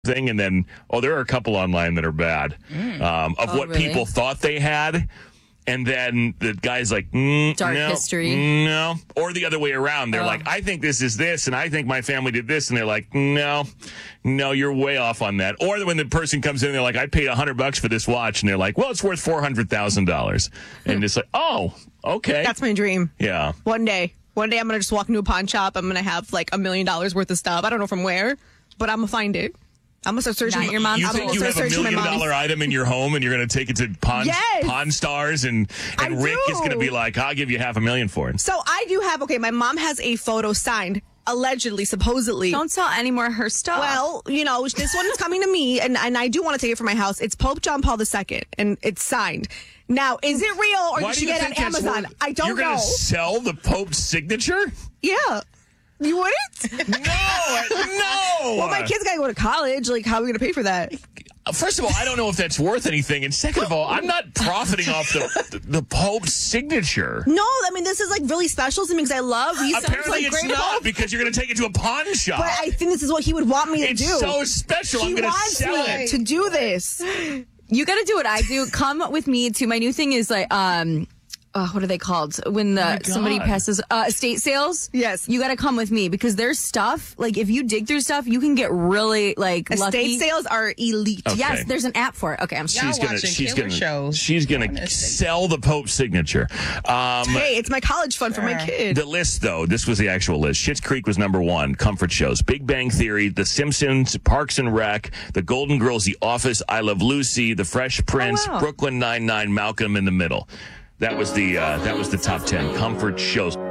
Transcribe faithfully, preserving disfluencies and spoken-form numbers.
thing, and then oh, there are a couple online that are bad mm. um, of oh, what really? people thought they had, and then the guy's like, mm, dark no, history, no, or the other way around. They're oh. like, I think this is this, and I think my family did this, and they're like, no, no, you're way off on that. Or when the person comes in, and they're like, I paid a hundred bucks for this watch, and they're like, well, it's worth four hundred thousand dollars, and it's like, oh, okay, that's my dream. Yeah, one day. One day I'm going to just walk into a pawn shop. I'm going to have like a million dollars worth of stuff. I don't know from where, but I'm going to find it. I'm going to start searching. Not your mom's you think you have a million dollar item in your home and you're going to take it to Pawn, yes. Pawn Stars and, and Rick is going to be like, I'll give you half a million for it. So I do have, okay, my mom has a photo signed, allegedly, supposedly. Don't sell any more of her stuff. Well, you know, this one is coming to me and, and I do want to take it for my house. It's Pope John Paul the Second and it's signed. Now, is it real or Why did do she you get it on Amazon? Worth, I don't you're know. You're going to sell the Pope's signature? Yeah. You wouldn't? No, no. Well, my kid's got to go to college. Like, how are we going to pay for that? First of all, I don't know if that's worth anything. And second of all, I'm not profiting off the, the the Pope's signature. No, I mean, this is like really special to me because I love. He Apparently, like it's great not Pope. because you're going to take it to a pawn shop. But I think this is what he would want me to it's do. It's so special. He I'm going to wants sell me it. to do this. You got to do what I do. Come with me to my new thing is like, um, uh, what are they called? When the, oh somebody passes uh, estate sales. Yes. You got to come with me because there's stuff, like if you dig through stuff, you can get really like estate lucky. sales are elite. Okay. Yes, there's an app for it. Okay, I'm she's gonna she's gonna shows. she's gonna sell the Pope's signature. Um, hey, it's my college fund sure. for my kid. The list, though, this was the actual list. Schitt's Creek was number one. Comfort shows: Big Bang Theory, The Simpsons, Parks and Rec, The Golden Girls, The Office, I Love Lucy, The Fresh Prince, oh, wow. Brooklyn Nine-Nine, Malcolm in the Middle. That was the uh, that was the top ten comfort shows.